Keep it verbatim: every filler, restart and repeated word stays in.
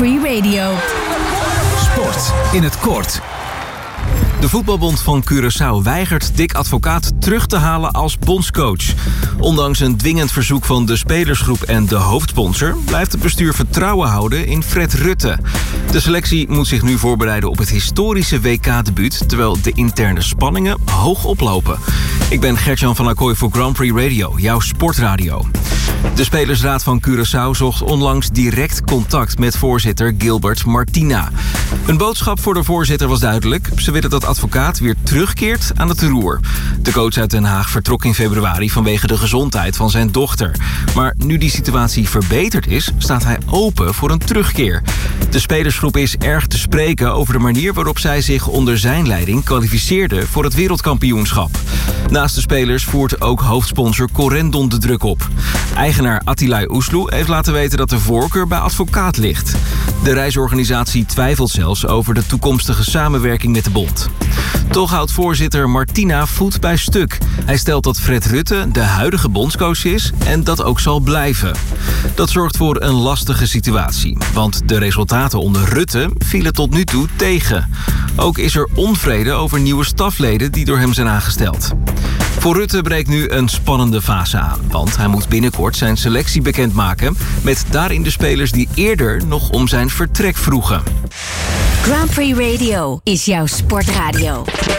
Free Radio. Sport in het kort. De voetbalbond van Curaçao weigert Dick Advocaat terug te halen als bondscoach. Ondanks een dwingend verzoek van de spelersgroep en de hoofdsponsor blijft het bestuur vertrouwen houden in Fred Rutte. De selectie moet zich nu voorbereiden op het historische W K-debuut, terwijl de interne spanningen hoog oplopen. Ik ben Gert-Jan van Acquoy voor Grand Prix Radio, jouw sportradio. De Spelersraad van Curaçao zocht onlangs direct contact met voorzitter Gilbert Martina. Een boodschap voor de voorzitter was duidelijk. Ze willen dat Advocaat weer terugkeert aan het roer. De coach uit Den Haag vertrok in februari vanwege de gezondheid van zijn dochter. Maar nu die situatie verbeterd is, staat hij open voor een terugkeer. De spelersgroep is erg te spreken over de manier waarop zij zich onder zijn leiding kwalificeerde voor het wereldkampioenschap. Naast de spelers voert ook hoofdsponsor Corendon de druk op. Eigenaar Attilay Oesloe heeft laten weten dat de voorkeur bij Advocaat ligt. De reisorganisatie twijfelt zelfs over de toekomstige samenwerking met de bond. Toch houdt voorzitter Martina voet bij stuk. Hij stelt dat Fred Rutte de huidige bondscoach is en dat ook zal blijven. Dat zorgt voor een lastige situatie, want de resultaten onder Rutte vielen tot nu toe tegen. Ook is er onvrede over nieuwe stafleden die door hem zijn aangesteld. Voor Rutte breekt nu een spannende fase aan, want hij moet binnenkort zijn selectie bekendmaken met daarin de spelers die eerder nog om zijn vertrek vroegen. Grand Prix Radio is jouw sportradio.